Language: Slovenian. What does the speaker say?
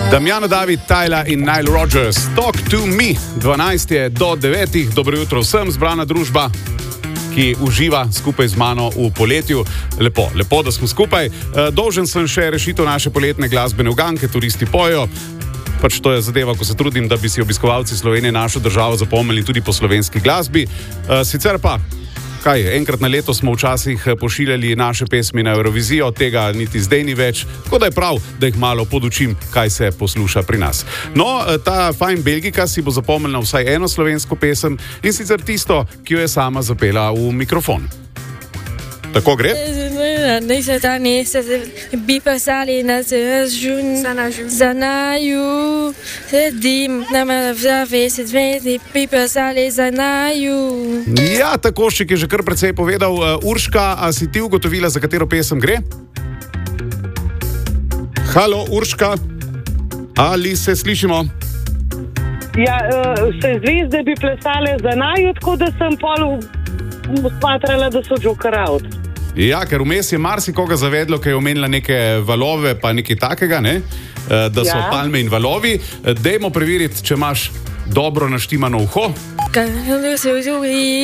Damjano David, Tyler in Nile Rodgers, Talk to Me, 12 je do 9. Dobro jutro vsem, zbrana družba, ki uživa skupaj z mano v poletju. Lepo, da smo skupaj. Dolžen sem še rešitev naše poletne glasbene uganke, turisti pojo. Pač to je zadeva, ko se trudim, da bi si obiskovalci Slovenije našo državo zapomnili tudi po slovenski glasbi. Sicer pa, enkrat na leto smo včasih pošiljali naše pesmi na Eurovizijo, tega niti zdaj ni več, tako da je prav, da jih malo podučim, kaj se posluša pri nas. No, ta fajn Belgika si bo zapomnila vsaj eno slovensko pesem, in sicer tisto, ki jo je sama zapela v mikrofon. Tako gre? Bi pisali na za naju, sedim na zavesi zvezdi, bi pisali za naju. Ja, Takošček je že kar precej povedal. Urška, a si ti ugotovila, za katero pesem gre? Halo, Urška, ali se slišimo? Ja, se zvezde bi plesale za naju, tako da sem pol smatrala, da so Joker out. Ja, ker vmes je marsikoga zavedlo, ker je omenila neke valove, pa nekaj takega, ne? Da so palme in valovi. Dajmo preveriti, če imaš dobro naštimano uho.